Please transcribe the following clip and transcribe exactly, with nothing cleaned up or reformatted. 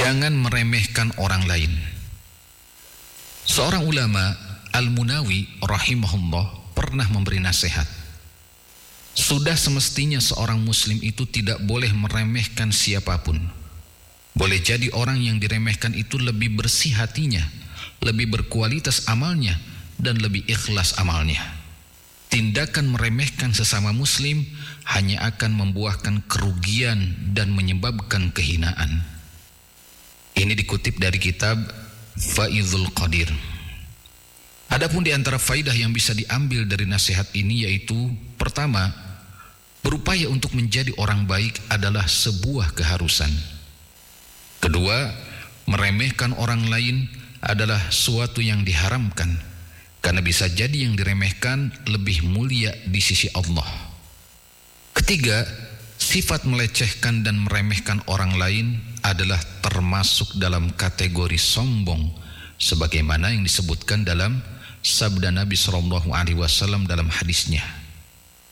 Jangan meremehkan orang lain. Seorang ulama, Al-Munawi rahimahullah, pernah memberi nasihat. Sudah semestinya seorang muslim itu tidak boleh meremehkan siapapun. Boleh jadi orang yang diremehkan itu lebih bersih hatinya, lebih berkualitas amalnya, dan lebih ikhlas amalnya. Tindakan meremehkan sesama muslim hanya akan membuahkan kerugian dan menyebabkan kehinaan. Ini dikutip dari kitab Faidul Qadir. Adapun di antara faidah yang bisa diambil dari nasihat ini yaitu, pertama, berupaya untuk menjadi orang baik adalah sebuah keharusan. Kedua, meremehkan orang lain adalah suatu yang diharamkan, karena bisa jadi yang diremehkan lebih mulia di sisi Allah. Ketiga, sifat melecehkan dan meremehkan orang lain adalah termasuk dalam kategori sombong, sebagaimana yang disebutkan dalam sabda Nabi Shallallahu Alaihi Wasallam dalam hadisnya.